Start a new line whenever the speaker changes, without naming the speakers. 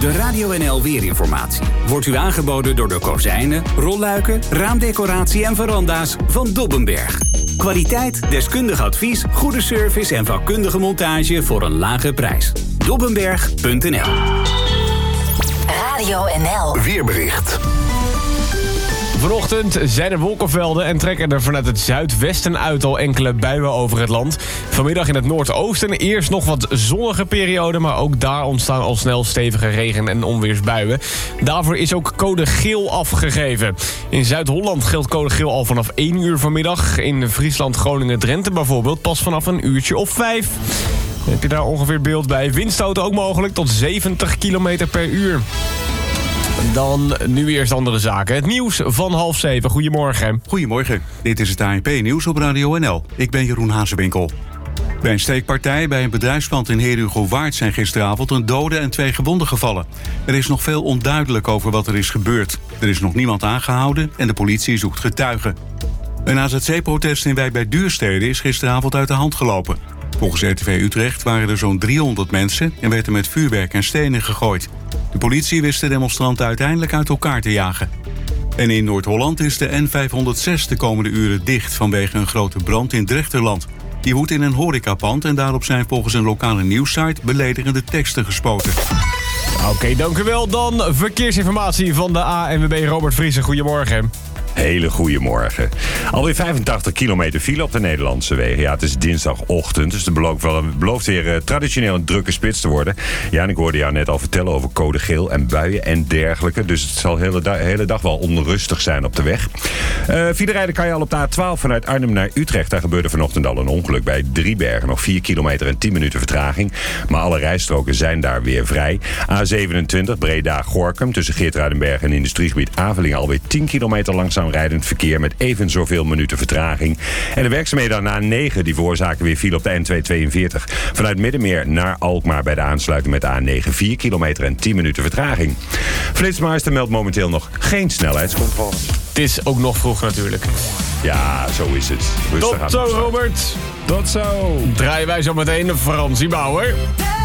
De Radio NL Weerinformatie wordt u aangeboden door de kozijnen, rolluiken, raamdecoratie en veranda's van Dobbenberg. Kwaliteit, deskundig advies, goede service en vakkundige montage voor een lage prijs. Dobbenberg.nl.
Radio NL
Weerbericht.
Vanochtend zijn er wolkenvelden en trekken er vanuit het zuidwesten uit al enkele buien over het land. Vanmiddag in het noordoosten eerst nog wat zonnige periode, maar ook daar ontstaan al snel stevige regen- en onweersbuien. Daarvoor is ook code geel afgegeven. In Zuid-Holland geldt code geel al vanaf 1 uur vanmiddag. In Friesland, Groningen, Drenthe bijvoorbeeld pas vanaf een uurtje of 5. Heb je daar ongeveer beeld bij? Windstoten ook mogelijk tot 70 km per uur. Dan nu eerst andere zaken. Het nieuws van 6:30. Goedemorgen.
Goedemorgen, dit is het ANP-nieuws op Radio NL. Ik ben Jeroen Hazewinkel. Bij een steekpartij bij een bedrijfspand in Heerhugowaard zijn gisteravond een dode en 2 gewonden gevallen. Er is nog veel onduidelijk over wat er is gebeurd. Er is nog niemand aangehouden en de politie zoekt getuigen. Een AZC-protest in Wijk bij Duurstede is gisteravond uit de hand gelopen. Volgens RTV Utrecht waren er zo'n 300 mensen en werd er met vuurwerk en stenen gegooid. De politie wist de demonstranten uiteindelijk uit elkaar te jagen. En in Noord-Holland is de N506 de komende uren dicht vanwege een grote brand in Drechterland. Die woedt in een horecapand en daarop zijn volgens een lokale nieuwssite beledigende teksten gespoten.
Oké, dank u wel. Dan verkeersinformatie van de ANWB Robert Vriesen. Goedemorgen.
Hele goede morgen. Alweer 85 kilometer file op de Nederlandse wegen. Ja, het is dinsdagochtend, dus het belooft weer traditioneel een drukke spits te worden. Ja, en ik hoorde jou net al vertellen over code geel en buien en dergelijke. Dus het zal de hele dag wel onrustig zijn op de weg. File rijden kan je al op de A12 vanuit Arnhem naar Utrecht. Daar gebeurde vanochtend al een ongeluk bij Driebergen. Nog 4 kilometer en 10 minuten vertraging. Maar alle rijstroken zijn daar weer vrij. A27 Breda-Gorinchem tussen Geertruidenberg en industriegebied Avelingen alweer 10 kilometer langzaam rijdend verkeer met even zoveel minuten vertraging. En de werkzaamheden aan de A9 die veroorzaken weer file op de N242. Vanuit Middenmeer naar Alkmaar bij de aansluiting met de A9 4 kilometer en 10 minuten vertraging. Flitsmeister meldt momenteel nog geen snelheidscontroles.
Het is ook nog vroeg natuurlijk.
Ja, zo is het. Rustig
Tot zo, Robert.
Tot zo.
Draaien wij zo meteen Fransie Bauer.